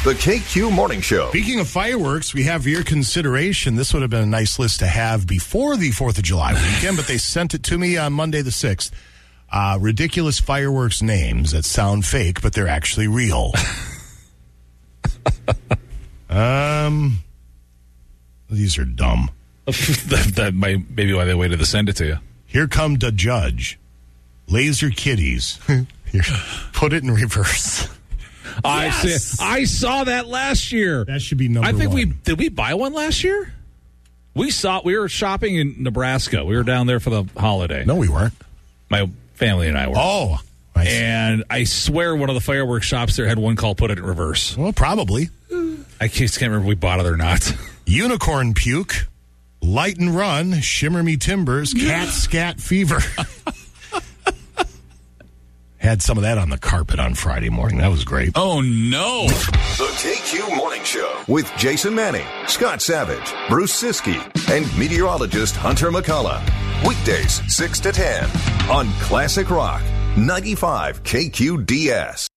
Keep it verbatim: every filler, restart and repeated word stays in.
The K Q Morning Show. Speaking of fireworks, we have for your consideration. This would have been a nice list to have before the fourth of July weekend, but they sent it to me on Monday the sixth. Uh, ridiculous fireworks names that sound fake, but they're actually real. um, These are dumb. that, that might maybe why they waited to send it to you. Here come the judge. Laser kitties. Here, put it in reverse. I Yes! see, I saw that last year. That should be number I think one. we did we buy one last year? We saw we were shopping in Nebraska. We were down there for the holiday. No, we weren't. My family and I were. Oh, I see. And I swear one of the fireworks shops there had one called Put It in Reverse. Well, probably. I just can't remember if we bought it or not. Unicorn puke, light and run, shimmer me timbers, cat scat fever. Had some of that on the carpet on Friday morning. That was great. Oh, no. The K Q Morning Show with Jason Manning, Scott Savage, Bruce Siskey, and meteorologist Hunter McCullough. Weekdays, six to ten on Classic Rock, ninety-five K Q D S.